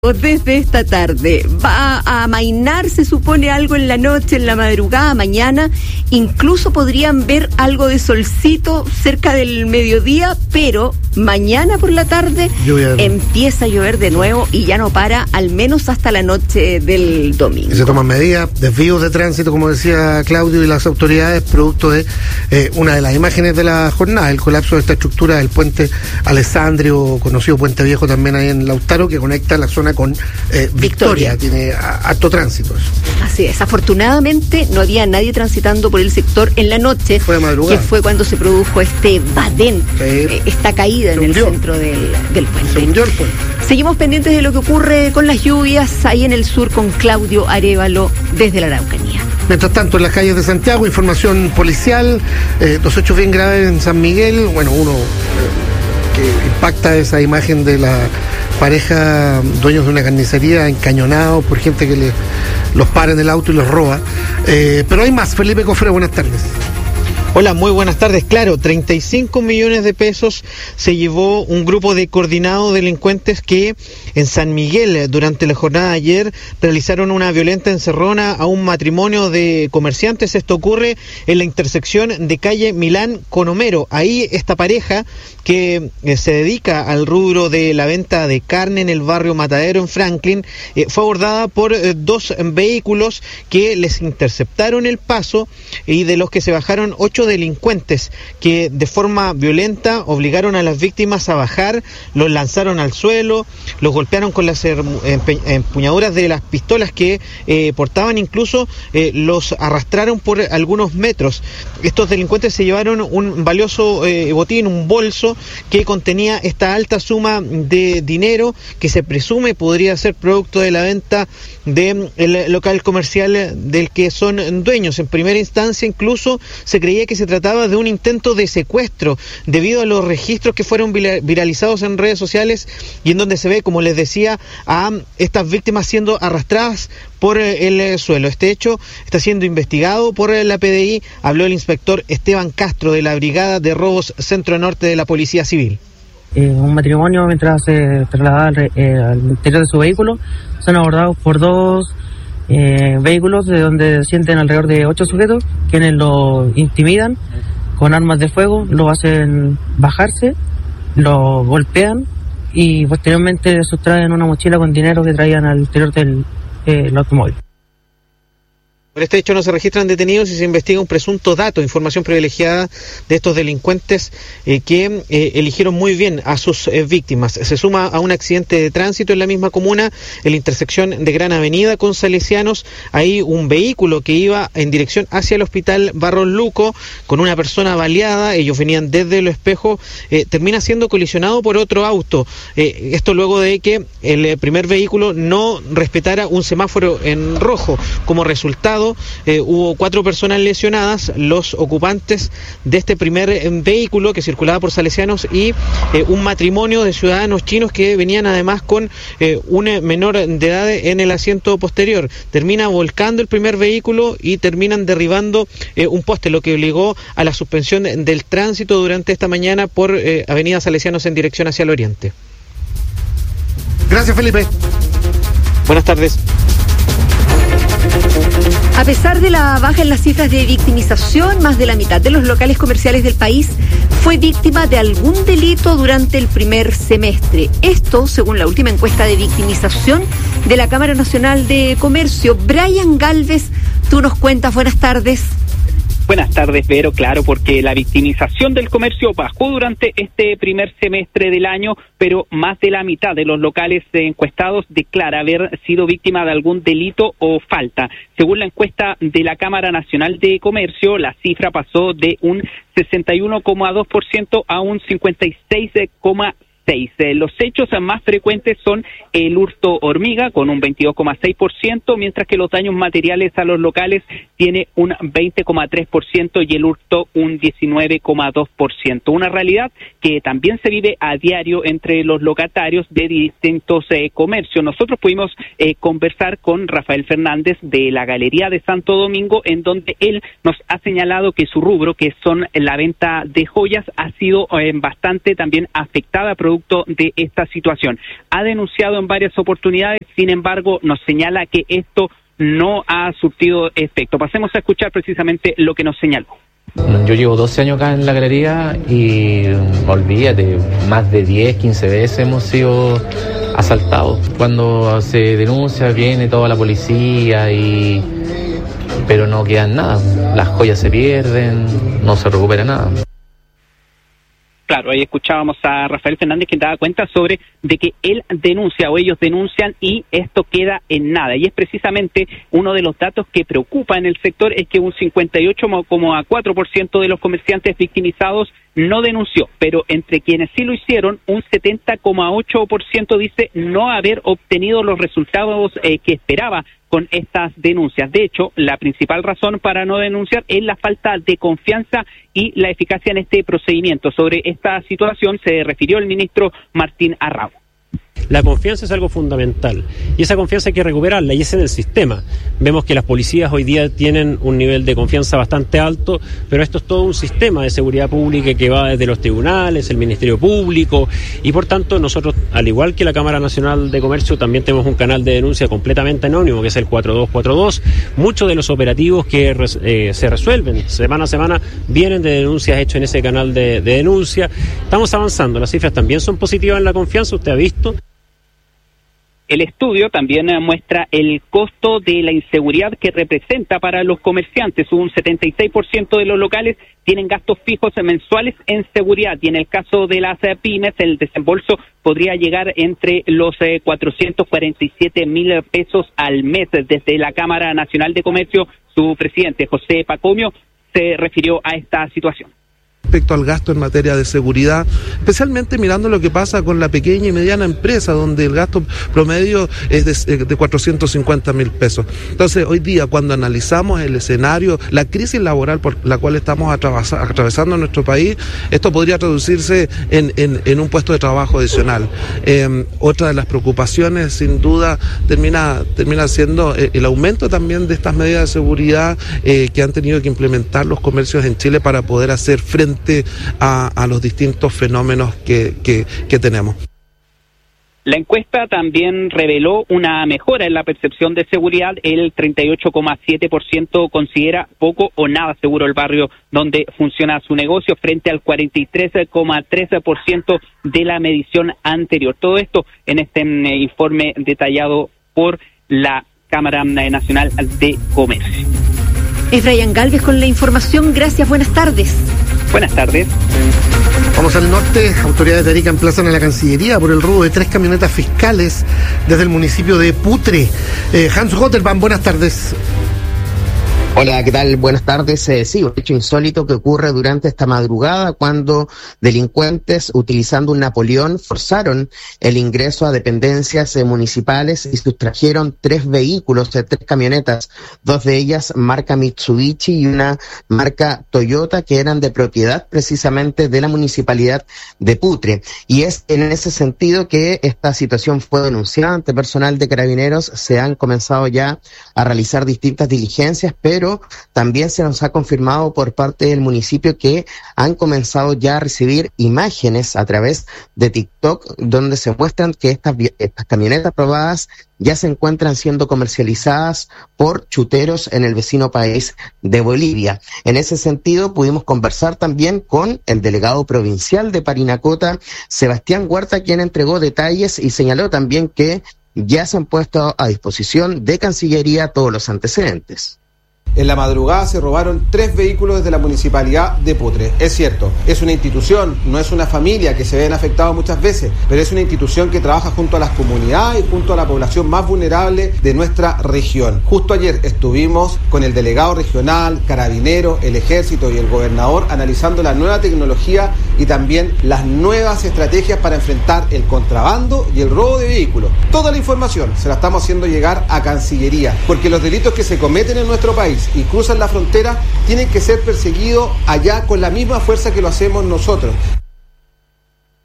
Desde esta tarde va a amainar, se supone, algo en la noche, en la madrugada, mañana incluso podrían ver algo de solcito cerca del mediodía, pero mañana por la tarde empieza a llover de nuevo y ya no para, al menos hasta la noche del domingo. Y se toman medidas, desvíos de tránsito, como decía Claudio, y las autoridades, producto de una de las imágenes de la jornada, el colapso de esta estructura del puente Alessandrio, conocido Puente Viejo también ahí en Lautaro, que conecta la zona con Victoria. Tiene alto tránsito eso. Así es, afortunadamente no había nadie transitando por el sector en la noche, fue de madrugada, que fue cuando se produjo este badén, esta caída en el centro del puente. Se hundió el puente. Seguimos pendientes de lo que ocurre con las lluvias ahí en el sur con Claudio Arévalo desde la Araucanía. Mientras tanto, en las calles de Santiago, información policial, dos hechos bien graves en San Miguel. Bueno, uno que impacta esa imagen de la pareja dueños de una carnicería encañonados por gente que los para en el auto y los roba. Pero hay más. Felipe Cofre, buenas tardes. Hola, muy buenas tardes. Claro, 35 millones de pesos se llevó un grupo de coordinados delincuentes que en San Miguel, durante la jornada de ayer, realizaron una violenta encerrona a un matrimonio de comerciantes. Esto ocurre en la intersección de calle Milán con Homero. Ahí esta pareja que se dedica al rubro de la venta de carne en el barrio Matadero en Franklin, fue abordada por dos vehículos que les interceptaron el paso y de los que se bajaron 8 delincuentes que de forma violenta obligaron a las víctimas a bajar, los lanzaron al suelo, los golpearon con las empuñaduras de las pistolas que portaban, incluso los arrastraron por algunos metros. Estos delincuentes se llevaron un valioso botín, un bolso que contenía esta alta suma de dinero que se presume podría ser producto de la venta del local comercial del que son dueños. En primera instancia incluso se creía que se trataba de un intento de secuestro debido a los registros que fueron viralizados en redes sociales y en donde se ve, como les decía, a estas víctimas siendo arrastradas por el suelo. Este hecho está siendo investigado por la PDI. Habló el inspector Esteban Castro de la Brigada de Robos Centro Norte de la Policía Civil. Un matrimonio, mientras se trasladaba al interior de su vehículo, son abordados por dos vehículos de donde sienten alrededor de 8 sujetos, quienes lo intimidan con armas de fuego, lo hacen bajarse, lo golpean y posteriormente sustraen una mochila con dinero que traían al interior del automóvil. Por este hecho no se registran detenidos y se investiga un presunto dato, información privilegiada de estos delincuentes que eligieron muy bien a sus víctimas. Se suma a un accidente de tránsito en la misma comuna, en la intersección de Gran Avenida con Salesianos. Hay un vehículo que iba en dirección hacia el hospital Barros Luco con una persona baleada. Ellos venían desde Los Espejos, termina siendo colisionado por otro auto. Esto luego de que el primer vehículo no respetara un semáforo en rojo. Como resultado, hubo 4 personas lesionadas, los ocupantes de este primer vehículo que circulaba por Salesianos y un matrimonio de ciudadanos chinos que venían además con un menor de edad en el asiento posterior. Termina volcando el primer vehículo y terminan derribando un poste, lo que obligó a la suspensión del tránsito durante esta mañana por Avenida Salesianos en dirección hacia el oriente. Gracias, Felipe. Buenas tardes. A pesar de la baja en las cifras de victimización, más de la mitad de los locales comerciales del país fue víctima de algún delito durante el primer semestre. Esto, según la última encuesta de victimización de la Cámara Nacional de Comercio. Brian Galvez, tú nos cuentas. Buenas tardes. Buenas tardes, Vero. Claro, porque la victimización del comercio bajó durante este primer semestre del año, pero más de la mitad de los locales encuestados declara haber sido víctima de algún delito o falta. Según la encuesta de la Cámara Nacional de Comercio, la cifra pasó de un 61,2% a un 56,6%. Los hechos más frecuentes son el hurto hormiga con un 22,6%, mientras que los daños materiales a los locales tiene un 20,3% y el hurto un 19,2%. Una realidad que también se vive a diario entre los locatarios de distintos comercios. Nosotros pudimos conversar con Rafael Fernández de la Galería de Santo Domingo, en donde él nos ha señalado que su rubro, que son la venta de joyas, ha sido bastante también afectada producto producto de esta situación. Ha denunciado en varias oportunidades, sin embargo, nos señala que esto no ha surtido efecto. Pasemos a escuchar precisamente lo que nos señaló. Yo llevo 12 años acá en la galería y olvídate, más de 10, 15 veces hemos sido asaltados. Cuando se denuncia viene toda la policía pero no queda nada. Las joyas se pierden, no se recupera nada. Claro, ahí escuchábamos a Rafael Fernández, quien daba cuenta sobre de que él denuncia o ellos denuncian y esto queda en nada. Y es precisamente uno de los datos que preocupa en el sector, es que un 58,4% de los comerciantes victimizados no denunció, pero entre quienes sí lo hicieron, un 70,8% dice no haber obtenido los resultados que esperaba con estas denuncias. De hecho, la principal razón para no denunciar es la falta de confianza y la eficacia en este procedimiento. Sobre esta situación se refirió el ministro Martín Arrau. La confianza es algo fundamental y esa confianza hay que recuperarla y es en el sistema. Vemos que las policías hoy día tienen un nivel de confianza bastante alto, pero esto es todo un sistema de seguridad pública que va desde los tribunales, el Ministerio Público y por tanto nosotros, al igual que la Cámara Nacional de Comercio, también tenemos un canal de denuncia completamente anónimo que es el 4242. Muchos de los operativos que se resuelven semana a semana vienen de denuncias hechas en ese canal de denuncia. Estamos avanzando, las cifras también son positivas en la confianza, usted ha visto. El estudio también muestra el costo de la inseguridad que representa para los comerciantes. Un 76% de los locales tienen gastos fijos mensuales en seguridad y en el caso de las pymes el desembolso podría llegar entre los 447.000 pesos al mes. Desde la Cámara Nacional de Comercio, su presidente José Pacomio se refirió a esta situación. Respecto al gasto en materia de seguridad, especialmente mirando lo que pasa con la pequeña y mediana empresa, donde el gasto promedio es de 450.000 pesos. Entonces, hoy día, cuando analizamos el escenario, la crisis laboral por la cual estamos atravesando en nuestro país, esto podría traducirse en un puesto de trabajo adicional. Otra de las preocupaciones, sin duda, termina siendo el aumento también de estas medidas de seguridad que han tenido que implementar los comercios en Chile para poder hacer frente a los distintos fenómenos que tenemos. La encuesta también reveló una mejora en la percepción de seguridad. El 38,7% considera poco o nada seguro el barrio donde funciona su negocio, frente al 43,13% de la medición anterior. Todo esto en este informe detallado por la Cámara Nacional de Comercio. Efraín Galvez con la información. Gracias, buenas tardes. Buenas tardes. Vamos al norte. Autoridades de Arica emplazan a la Cancillería por el robo de 3 camionetas fiscales desde el municipio de Putre. Hans Rotterman, buenas tardes. Hola, ¿qué tal? Buenas tardes. Sí, un hecho insólito que ocurre durante esta madrugada cuando delincuentes, utilizando un Napoleón, forzaron el ingreso a dependencias municipales y sustrajeron 3 vehículos, 3 camionetas, 2 de ellas marca Mitsubishi y una marca Toyota, que eran de propiedad precisamente de la municipalidad de Putre. Y es en ese sentido que esta situación fue denunciada ante personal de Carabineros. Se han comenzado ya a realizar distintas diligencias, pero también se nos ha confirmado por parte del municipio que han comenzado ya a recibir imágenes a través de TikTok donde se muestran que estas camionetas probadas ya se encuentran siendo comercializadas por chuteros en el vecino país de Bolivia. En ese sentido, pudimos conversar también con el delegado provincial de Parinacota, Sebastián Huerta, quien entregó detalles y señaló también que ya se han puesto a disposición de Cancillería todos los antecedentes. En la madrugada se robaron 3 vehículos desde la municipalidad de Putre. Es cierto, es una institución, no es una familia que se ven afectados muchas veces, pero es una institución que trabaja junto a las comunidades y junto a la población más vulnerable de nuestra región. Justo ayer estuvimos con el delegado regional, Carabineros, el Ejército y el gobernador analizando la nueva tecnología y también las nuevas estrategias para enfrentar el contrabando y el robo de vehículos. Toda la información se la estamos haciendo llegar a Cancillería, porque los delitos que se cometen en nuestro país y cruzan la frontera tienen que ser perseguidos allá con la misma fuerza que lo hacemos nosotros.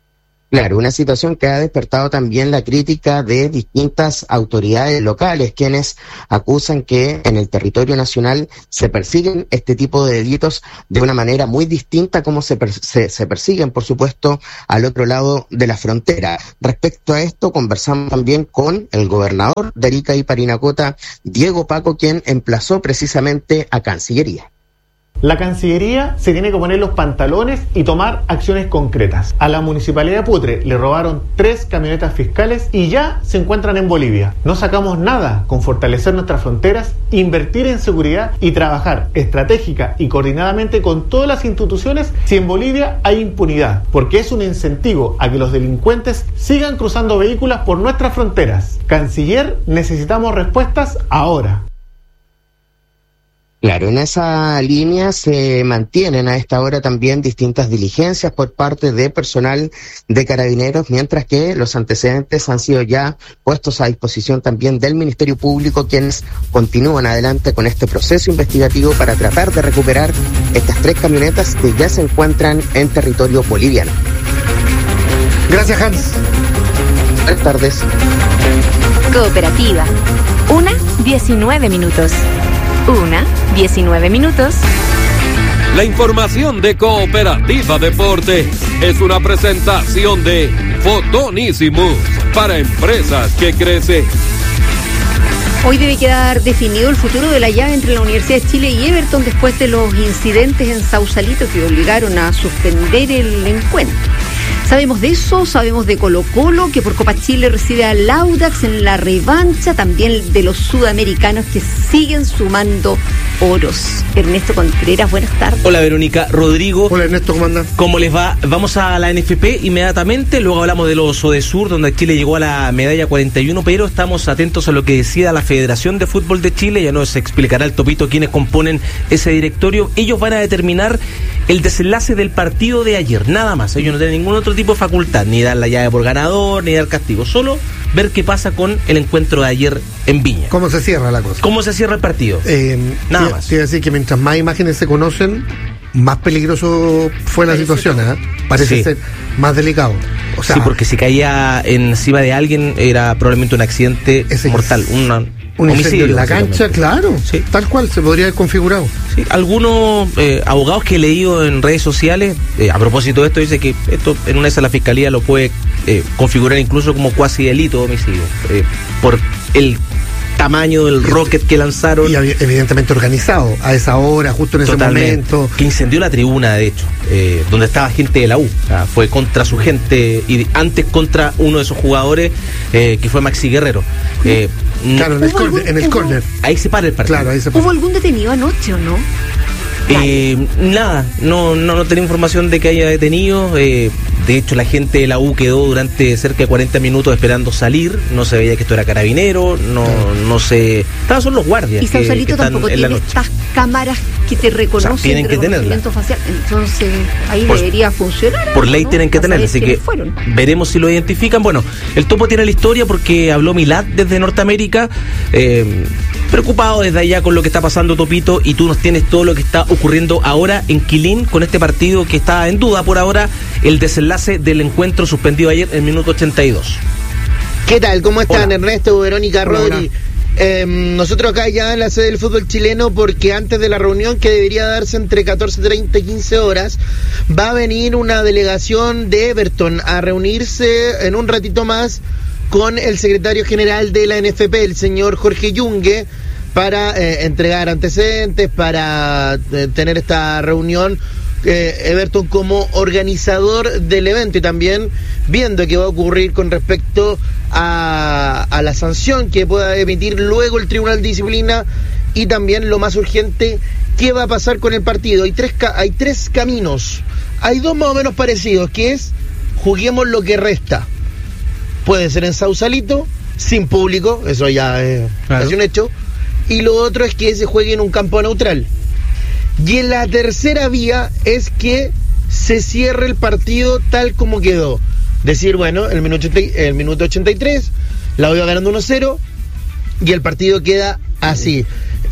Claro, una situación que ha despertado también la crítica de distintas autoridades locales, quienes acusan que en el territorio nacional se persiguen este tipo de delitos de una manera muy distinta como se persiguen, por supuesto, al otro lado de la frontera. Respecto a esto, conversamos también con el gobernador de Arica y Parinacota, Diego Paco, quien emplazó precisamente a Cancillería. La Cancillería se tiene que poner los pantalones y tomar acciones concretas. A la Municipalidad de Putre le robaron 3 camionetas fiscales y ya se encuentran en Bolivia. No sacamos nada con fortalecer nuestras fronteras, invertir en seguridad y trabajar estratégica y coordinadamente con todas las instituciones si en Bolivia hay impunidad, porque es un incentivo a que los delincuentes sigan cruzando vehículos por nuestras fronteras. Canciller, necesitamos respuestas ahora. Claro, en esa línea se mantienen a esta hora también distintas diligencias por parte de personal de Carabineros, mientras que los antecedentes han sido ya puestos a disposición también del Ministerio Público, quienes continúan adelante con este proceso investigativo para tratar de recuperar estas 3 camionetas que ya se encuentran en territorio boliviano. Gracias, Hans. Buenas tardes. Cooperativa. 1:19 minutos. 1:19 La información de Cooperativa Deporte es una presentación de Fotonísimos para empresas que crecen. Hoy debe quedar definido el futuro de la llave entre la Universidad de Chile y Everton después de los incidentes en Sausalito que obligaron a suspender el encuentro. Sabemos de eso, sabemos de Colo-Colo, que por Copa Chile recibe al Audax en la revancha, también de los sudamericanos que siguen sumando oros. Ernesto Contreras, buenas tardes. Hola Verónica, Rodrigo. Hola Ernesto, ¿cómo andan? ¿Cómo les va? Vamos a la NFP inmediatamente, luego hablamos de los Odesur, donde Chile llegó a la medalla 41, pero estamos atentos a lo que decida la Federación de Fútbol de Chile, ya nos explicará el Topito quiénes componen ese directorio. Ellos van a determinar el desenlace del partido de ayer, nada más. Ellos no tienen ningún otro tipo de facultad, ni dar la llave por ganador, ni dar castigo, solo ver qué pasa con el encuentro de ayer en Viña. ¿Cómo se cierra la cosa? ¿Cómo se cierra el partido? Nada más. Quiero decir que mientras más imágenes se conocen, más peligroso fue la situación, ¿eh? Parece ser más delicado. O sea, sí, porque si caía encima de alguien era probablemente un accidente mortal, un homicidio en la cancha, claro, sí. Tal cual se podría haber configurado. Sí, algunos abogados que he leído en redes sociales, a propósito de esto, dice que esto en una de esas la fiscalía lo puede configurar incluso como cuasi delito de homicidio, por el tamaño del rocket que lanzaron. Y evidentemente organizado, a esa hora, justo en ese momento. Que incendió la tribuna, de hecho, donde estaba gente de la U. O sea, fue contra su gente y antes contra uno de esos jugadores, que fue Maxi Guerrero. Claro, en el córner. Ahí se para el partido. Claro, ahí se ¿Hubo algún detenido anoche o no? Nada, no tenía información de que haya detenido. De hecho, la gente de la U quedó durante cerca de 40 minutos esperando salir. No se veía que esto era carabinero, no se... Estaban son los guardias. Y Sausalito tampoco tiene estas cámaras que te reconocen, o sea, tienen que tenerla facial. Entonces, ahí debería funcionar. Por ley, ¿no? Tienen que tenerla, así que veremos si lo identifican. Bueno, el Topo tiene la historia porque habló Milad desde Norteamérica, preocupado desde allá con lo que está pasando, Topito, y tú nos tienes todo lo que está ocurriendo ahora en Quilín con este partido que está en duda por ahora, el desenlace del encuentro suspendido ayer en el minuto 82. ¿Qué tal? ¿Cómo están? Hola. Ernesto, Verónica, Rodri. Nosotros acá ya en la sede del fútbol chileno, porque antes de la reunión que debería darse entre 14:30 y 15 horas, va a venir una delegación de Everton a reunirse en un ratito más con el secretario general de la NFP, el señor Jorge Yungue, para entregar antecedentes, para tener esta reunión, Everton como organizador del evento, y también viendo qué va a ocurrir con respecto a la sanción que pueda emitir luego el Tribunal de Disciplina, y también lo más urgente, qué va a pasar con el partido. Hay tres caminos, hay dos más o menos parecidos, que es juguemos lo que resta. Puede ser en Sausalito, sin público, eso ya es casi un hecho, y lo otro es que se juegue en un campo neutral. Y en la tercera vía es que se cierre el partido tal como quedó. Decir, bueno, el minuto 83, la voy ganando 1-0, y el partido queda así.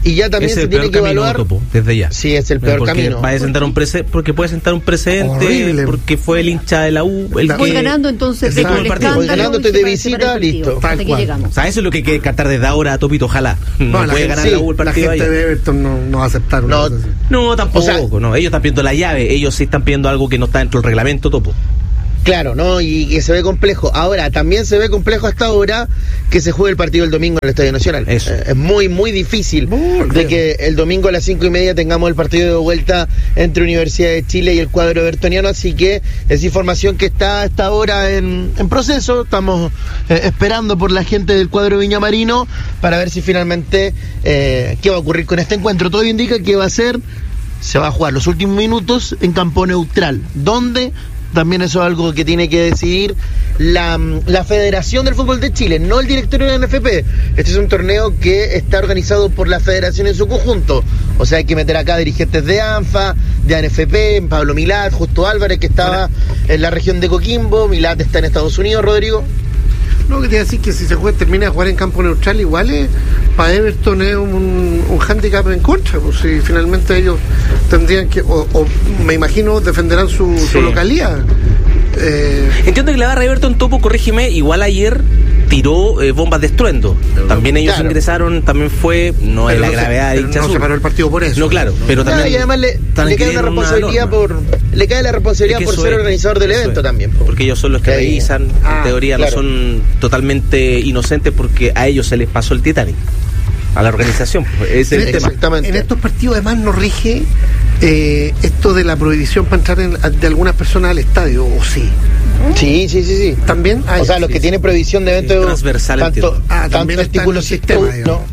Y ya también se tiene que evaluar. Topo, desde ya. Sí, es el peor camino. Va a sentar porque puede sentar un precedente. Horrible. Porque fue el hincha de la U. Voy ganando, entonces dejo el escándalo. Voy ganando, estoy de visita, listo. Hasta aquí llegamos. O sea, eso es lo que hay que descartar desde ahora, Topito, ojalá. No puede ganar la U el partido. La gente de Everton no va a aceptar. No, tampoco. O sea, no, ellos están pidiendo la llave. Ellos sí están pidiendo algo que no está dentro del reglamento, Topo. Claro, ¿no? Y que se ve complejo. Ahora, también se ve complejo hasta ahora que se juegue el partido el domingo en el Estadio Nacional. Es muy, muy difícil de que el domingo a las 5:30 tengamos el partido de vuelta entre Universidad de Chile y el cuadro evertoniano, así que es información que está hasta ahora en proceso. Estamos esperando por la gente del cuadro Viñamarino para ver si finalmente qué va a ocurrir con este encuentro. Todo indica que se va a jugar los últimos minutos en campo neutral, donde también eso es algo que tiene que decidir la Federación del Fútbol de Chile, no el directorio de la NFP. Este es un torneo que está organizado por la Federación en su conjunto. O sea, hay que meter acá dirigentes de ANFA, de ANFP, Pablo Milat, Justo Álvarez, que estaba en la región de Coquimbo. Milat está en Estados Unidos, Rodrigo. No, que te iba a decir que si se termina de jugar en campo neutral, igual para Everton es un hándicap en contra, pues si finalmente ellos tendrían que, o me imagino, defenderán su localidad. Entiendo que la barra Everton, Topo, corrígeme, igual ayer tiró bombas de estruendo. También ellos ingresaron, también fue, no es la gravedad de hincha no se paró el partido por eso. No, claro, pero también. Y además le cae una responsabilidad le cae la responsabilidad por ser organizador del evento también. Porque ellos son los que revisan, en teoría no son totalmente inocentes porque a ellos se les pasó el Titanic. A la organización. Ese es el tema. Exactamente. En estos partidos además nos rige esto de la prohibición para entrar de algunas personas al estadio, ¿o sí? Sí. También o sea, los que tienen prohibición de eventos transversal, tanto artículo sistema.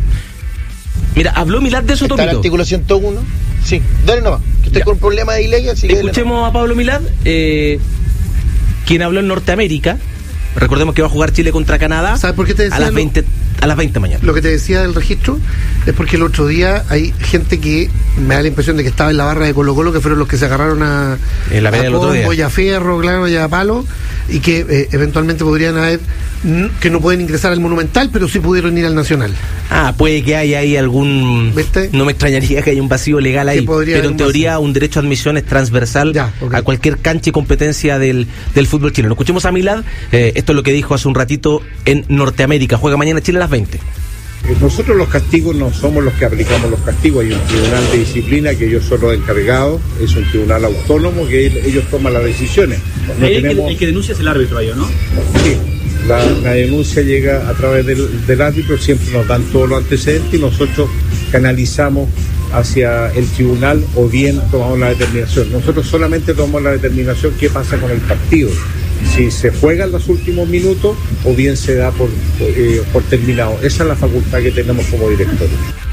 Mira, habló Milad de eso, Topito. ¿Está el artículo 101? Sí, dale nomás, que estoy con un problema de delay, así que escuchemos a Pablo Milad, quien habló en Norteamérica. Recordemos que va a jugar Chile contra Canadá. ¿Sabes por qué te decía a las 20 mañana? Lo que te decía del registro es porque el otro día hay gente que me da la impresión de que estaba en la barra de Colo-Colo, que fueron los que se agarraron en la pelea del otro día, y a Fierro, claro, y a Palo, y que eventualmente podrían haber, que no pueden ingresar al Monumental, pero sí pudieron ir al Nacional. Puede que haya ahí algún... ¿Viste? No me extrañaría que haya un vacío legal ahí, pero en teoría un derecho a admisión es transversal a cualquier cancha y competencia del fútbol chileno. Escuchemos a Milad, esto es lo que dijo hace un ratito en Norteamérica. Juega mañana Chile a las 20. Nosotros los castigos no somos los que aplicamos los castigos, hay un tribunal de disciplina que yo soy los encargados, es un tribunal autónomo que ellos toman las decisiones. El que denuncia es el árbitro, ¿no? Sí, la denuncia llega a través del árbitro, siempre nos dan todos los antecedentes y nosotros canalizamos hacia el tribunal o bien tomamos la determinación. Nosotros solamente tomamos la determinación qué pasa con el partido. Si se juegan los últimos minutos o bien se da por terminado. Esa es la facultad que tenemos como director.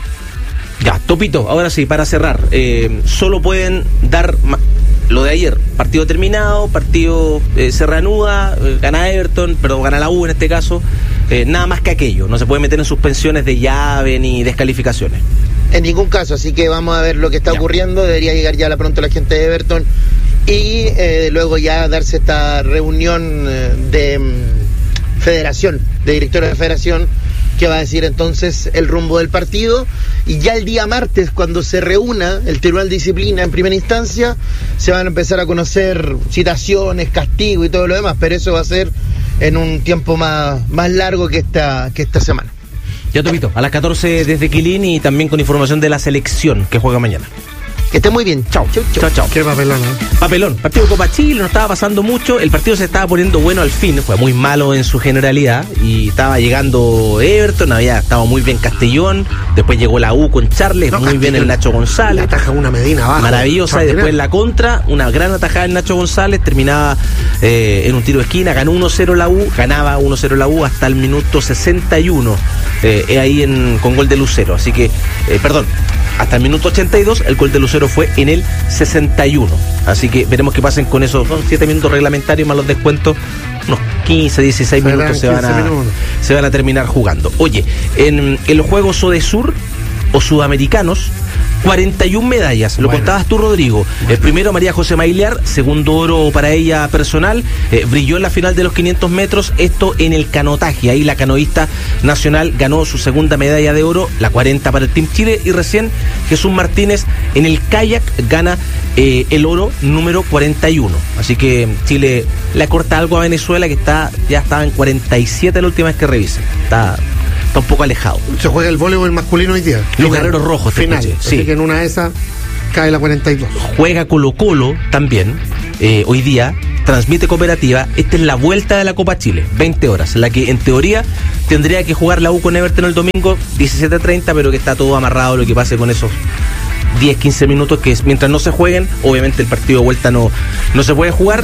Ya, Topito, ahora sí, para cerrar, solo pueden dar lo de ayer, partido terminado, partido se reanuda, gana Everton, perdón, gana la U en este caso, nada más que aquello, no se puede meter en suspensiones de llave ni descalificaciones. En ningún caso, así que vamos a ver lo que está ocurriendo, debería llegar ya pronto la gente de Everton y luego ya darse esta reunión de federación, de directores de federación, que va a decir entonces el rumbo del partido, y ya el día martes, cuando se reúna el Tribunal de Disciplina en primera instancia, se van a empezar a conocer citaciones, castigo y todo lo demás, pero eso va a ser en un tiempo más largo que esta semana. Ya, Topito, a las 14 desde Quilín y también con información de la selección que juega mañana. Que esté muy bien. Chao. Qué papelón, Papelón. Partido de Copa Chile, no estaba pasando mucho. El partido se estaba poniendo bueno al fin. Fue muy malo en su generalidad. Y estaba llegando Everton, estaba muy bien Castellón. Después llegó la U con Charles, muy bien el Nacho González. Ataja una Medina abajo. Maravillosa. Y después la contra, una gran atajada del Nacho González. Terminaba en un tiro de esquina. Ganó 1-0 la U. Ganaba 1-0 la U hasta el minuto 61. Ahí con gol de Lucero. Así que, hasta el minuto 82, el gol de Lucero fue en el 61. Así que veremos qué pasen con esos 7 minutos reglamentarios más los descuentos. Unos 15, 16 minutos se van a terminar jugando. Oye, en los Juegos Odesur o Sudamericanos 41 medallas, lo contabas tú, Rodrigo. Primero María José Mailiar, segundo oro para ella personal, brilló en la final de los 500 metros, esto en el canotaje, ahí la canoísta nacional ganó su segunda medalla de oro, la 40 para el Team Chile, y recién Jesús Martínez en el kayak gana el oro número 41, así que Chile le acorta algo a Venezuela, que ya estaba en 47 la última vez que revisé, está un poco alejado. Se juega el voleibol masculino hoy día. Los Guerreros Rojos, final. Sí. Así que en una de esas cae la 42. Juega Colo-Colo también, hoy día, transmite Cooperativa. Esta es la vuelta de la Copa Chile, 20 horas, la que en teoría tendría que jugar la U con Everton el domingo, 17:30, pero que está todo amarrado, lo que pase con esos 10-15 minutos, que mientras no se jueguen, obviamente el partido de vuelta no se puede jugar.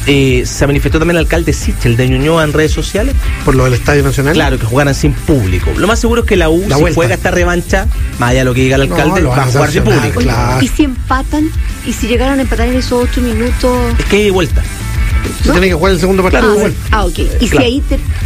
Se manifestó también el alcalde Sichel de Ñuñoa en redes sociales. ¿Por lo del Estadio Nacional? Claro, que jugaran sin público. Lo más seguro es que la U, si juega esta revancha, más allá de lo que diga el alcalde, va a jugar sin público. Claro. ¿Y si empatan? ¿Y si llegaron a empatar en esos 8 minutos? Es que hay vuelta. Se tiene que jugar el segundo partido. Ok. Y claro. Si ahí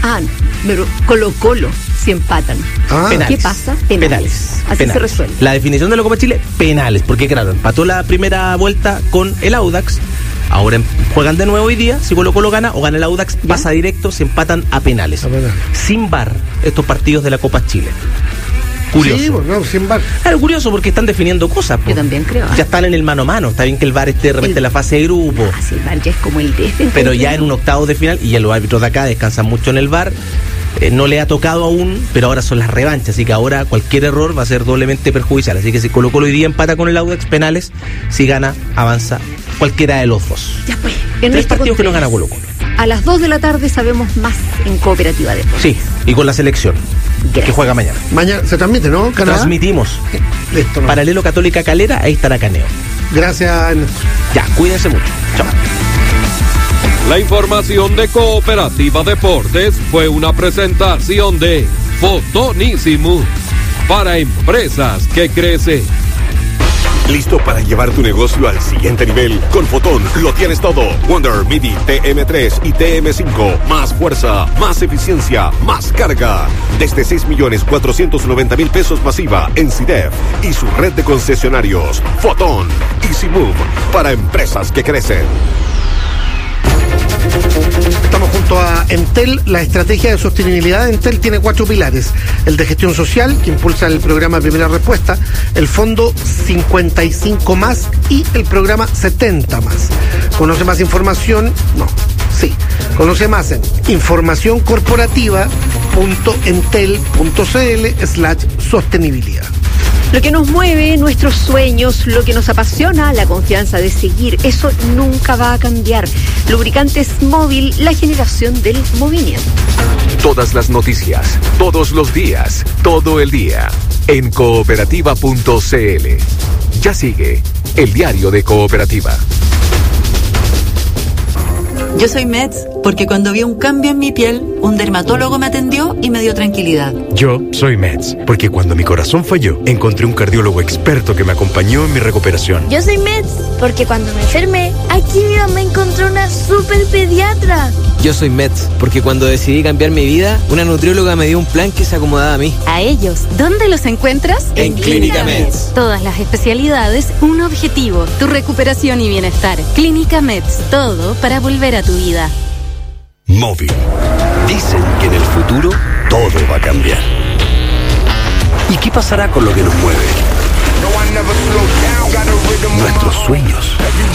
pero Colo-Colo, si empatan. ¿Qué pasa? Penales. Así se resuelve. La definición de la Copa Chile, penales, porque claro, empató la primera vuelta con el Audax. Ahora juegan de nuevo hoy día. Si Colo-Colo gana o gana el Audax, pasa directo, se empatan a penales. Sin VAR, estos partidos de la Copa Chile. Curioso. Sí, bueno, sin VAR. Claro, curioso porque están definiendo cosas. Yo también creo. Ya están en el mano a mano. Está bien que el VAR esté de repente en la fase de grupo. Sí, el VAR ya es como el de este. Pero ya en un octavo de final, y ya los árbitros de acá descansan mucho en el VAR. No le ha tocado aún, pero ahora son las revanchas, así que ahora cualquier error va a ser doblemente perjudicial. Así que si Colo-Colo hoy día empata con el Audax, penales, si gana, avanza cualquiera de los dos. Ya pues. Tres partidos que no gana Colo-Colo. A las 2 de la tarde sabemos más en Cooperativa Deportes. Sí, y con la selección. Gracias. Que juega mañana. Mañana se transmite, ¿no? ¿Canadá? Transmitimos. Listo, ¿no? Paralelo Católica Calera, ahí estará Caneo. Gracias. Ya, cuídense mucho. Chao. La información de Cooperativa Deportes fue una presentación de Fotonísimo para empresas que crecen. ¿Listo para llevar tu negocio al siguiente nivel? Con Fotón lo tienes todo. Wonder Midi TM3 y TM5. Más fuerza, más eficiencia, más carga. Desde 6.490.000 pesos masiva en CIDEF y su red de concesionarios. Fotón. Easy Move para empresas que crecen. Estamos junto a Entel. La estrategia de sostenibilidad de Entel tiene 4 pilares: el de gestión social, que impulsa el programa Primera Respuesta, el fondo 55+, y el programa 70+. Conoce más información, conoce más en informacioncorporativa.entel.cl/sostenibilidad. Lo que nos mueve, nuestros sueños, lo que nos apasiona, la confianza de seguir, eso nunca va a cambiar. Lubricantes Móvil, la generación del movimiento. Todas las noticias, todos los días, todo el día, en cooperativa.cl. Ya sigue el diario de Cooperativa. Yo soy Meds porque cuando vi un cambio en mi piel, un dermatólogo me atendió y me dio tranquilidad. Yo soy Meds porque cuando mi corazón falló, encontré un cardiólogo experto que me acompañó en mi recuperación. Yo soy Meds porque cuando me enfermé, aquí mi mamá encontró una super pediatra. Yo soy Meds porque cuando decidí cambiar mi vida, una nutrióloga me dio un plan que se acomodaba a mí. A ellos, ¿dónde los encuentras? En Clínica Meds. Todas las especialidades, un objetivo, tu recuperación y bienestar. Clínica Meds, todo para volver a tu vida. Móvil. Dicen que en el futuro todo va a cambiar. ¿Y qué pasará con lo que nos mueve? Nuestros sueños.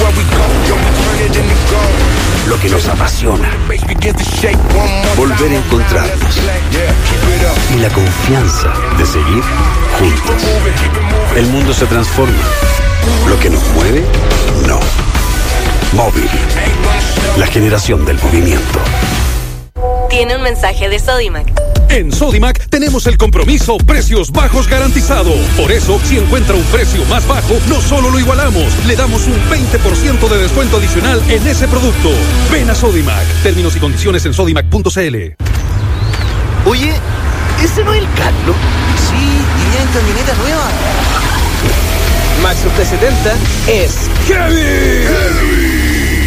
Lo que nos apasiona. Volver a encontrarnos. Y la confianza de seguir juntos. El mundo se transforma. Lo que nos mueve, no. Móvil. La generación del movimiento. Tiene un mensaje de Sodimac. En Sodimac tenemos el compromiso precios bajos garantizado. Por eso, si encuentra un precio más bajo, no solo lo igualamos, le damos un 20% de descuento adicional en ese producto. Ven a Sodimac. Términos y condiciones en sodimac.cl. Oye, ¿ese no es el Carlos? Sí, iría en camioneta nueva. Maxus T70 es Heavy.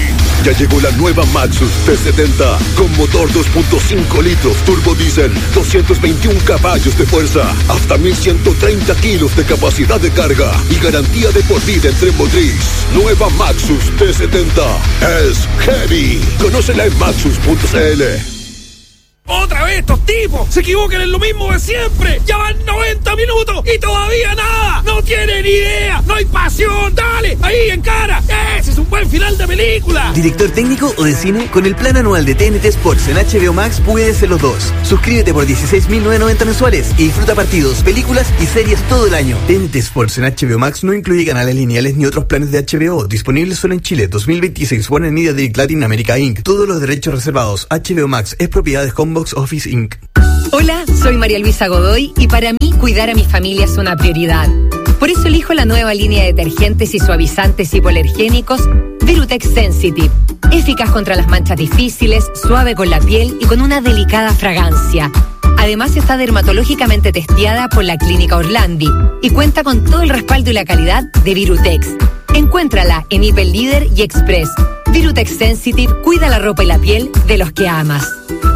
Ya llegó la nueva Maxus T70 con motor 2.5 litros turbo diésel, 221 caballos de fuerza, hasta 1130 kilos de capacidad de carga y garantía de por vida en tren motriz. Nueva Maxus T70 es heavy. Conócela en maxus.cl. ¡Otra vez estos tipos! ¡Se equivocan en lo mismo de siempre! ¡Ya van 90 minutos y todavía nada! ¡No tienen idea! ¡No hay pasión! ¡Dale! ¡Ahí, en cara! ¡Ese es un buen final de película! ¿Director técnico o de cine? Con el plan anual de TNT Sports en HBO Max puedes ser los dos. Suscríbete por 16.990 mensuales y disfruta partidos, películas y series todo el año. TNT Sports en HBO Max no incluye canales lineales ni otros planes de HBO. Disponibles solo en Chile. 2026. Warner Media Direct Latin America Inc. Todos los derechos reservados. HBO Max es propiedad de Homebox Office Inc. Hola, soy María Luisa Godoy y para mí cuidar a mi familia es una prioridad. Por eso elijo la nueva línea de detergentes y suavizantes hipoalergénicos Virutex Sensitive. Eficaz contra las manchas difíciles, suave con la piel y con una delicada fragancia. Además está dermatológicamente testeada por la Clínica Orlandi y cuenta con todo el respaldo y la calidad de Virutex. Encuéntrala en Hiper Líder y Express. Virutex Sensitive cuida la ropa y la piel de los que amas.